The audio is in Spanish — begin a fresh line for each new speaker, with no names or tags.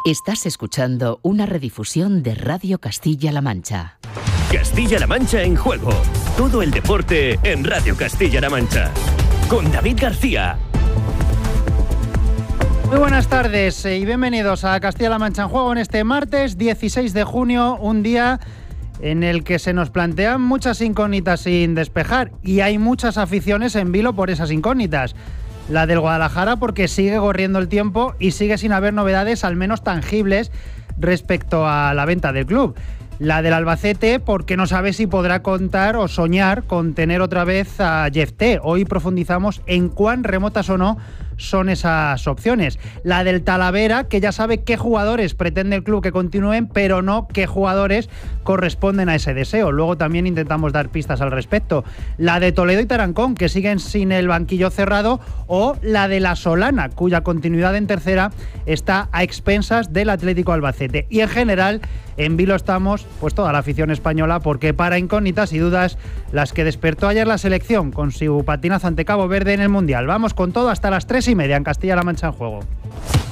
Estás escuchando una redifusión de Radio Castilla-La Mancha.
Castilla-La Mancha en juego. Todo el deporte en Radio Castilla-La Mancha. Con David García.
Muy buenas tardes y bienvenidos a Castilla-La Mancha en juego en este martes 16 de junio, un día en el que se nos plantean muchas incógnitas sin despejar y hay muchas aficiones en vilo por esas incógnitas. La del Guadalajara porque sigue corriendo el tiempo y sigue sin haber novedades al menos tangibles respecto a la venta del club. La del Albacete porque no sabe si podrá contar o soñar con tener otra vez a Jefté. Hoy profundizamos en cuán remotas o no son esas opciones. La del Talavera, que ya sabe qué jugadores pretende el club que continúen, pero no qué jugadores corresponden a ese deseo. Luego también intentamos dar pistas al respecto. La de Toledo y Tarancón, que siguen sin el banquillo cerrado, o la de La Solana, cuya continuidad en tercera está a expensas del Atlético Albacete. Y en general, en vilo estamos, pues toda la afición española, porque para incógnitas y dudas, las que despertó ayer la selección con su patinazo ante Cabo Verde en el Mundial. Vamos con todo hasta las 3:30 en Castilla-La Mancha en juego.